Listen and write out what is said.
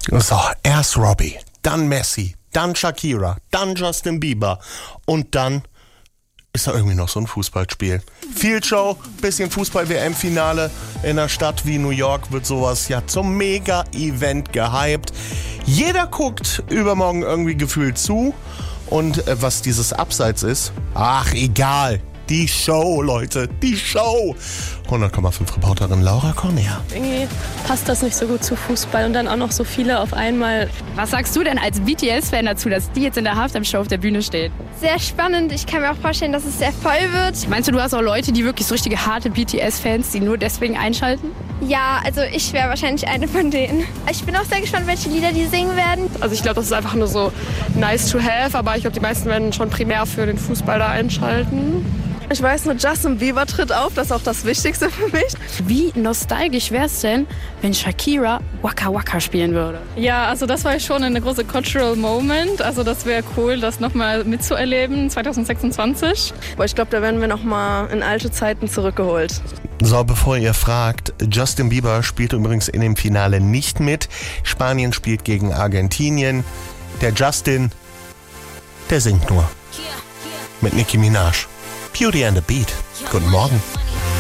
So, erst Robbie, dann Messi, dann Shakira, dann Justin Bieber und dann ist da irgendwie noch so ein Fußballspiel. Viel Show, bisschen Fußball-WM-Finale in einer Stadt wie New York wird sowas ja zum Mega-Event gehypt. Jeder guckt übermorgen irgendwie gefühlt zu und was dieses Abseits ist, ach egal. Die Show, Leute, die Show. 100,5 Reporterin Laura Cornea. Irgendwie passt das nicht so gut zu Fußball und dann auch noch so viele auf einmal. Was sagst du denn als BTS-Fan dazu, dass die jetzt in der Halftime-Show auf der Bühne stehen? Sehr spannend. Ich kann mir auch vorstellen, dass es sehr voll wird. Meinst du hast auch Leute, die wirklich so richtige harte BTS-Fans, die nur deswegen einschalten? Ja, also ich wäre wahrscheinlich eine von denen. Ich bin auch sehr gespannt, welche Lieder die singen werden. Also ich glaube, das ist einfach nur so nice to have, aber ich glaube, die meisten werden schon primär für den Fußball da einschalten. Ich weiß nur, Justin Bieber tritt auf, das ist auch das Wichtigste für mich. Wie nostalgisch wäre es denn, wenn Shakira Waka Waka spielen würde? Ja, also das war schon eine große Cultural Moment. Also das wäre cool, das nochmal mitzuerleben 2026. Aber ich glaube, da werden wir nochmal in alte Zeiten zurückgeholt. So, bevor ihr fragt, Justin Bieber spielt übrigens in dem Finale nicht mit. Spanien spielt gegen Argentinien. Der Justin, der singt nur. Mit Nicki Minaj. Beauty and the Beat. Guten Morgen.